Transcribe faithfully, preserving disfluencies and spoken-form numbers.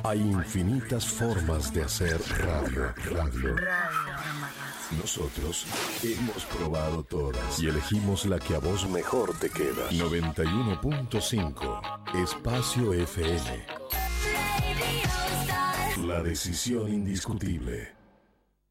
Hay infinitas formas de hacer radio. Radio. Nosotros hemos probado todas y elegimos la que a vos mejor te queda. noventa y uno punto cinco Espacio F M. La decisión indiscutible.